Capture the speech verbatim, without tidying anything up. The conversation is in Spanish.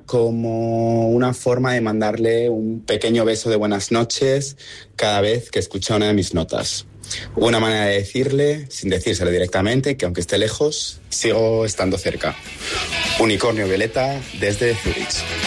como una forma de mandarle un pequeño beso de buenas noches cada vez que escucha una de mis notas. Una manera de decirle, sin decírselo directamente, que aunque esté lejos, sigo estando cerca. Unicornio Violeta desde Zurich.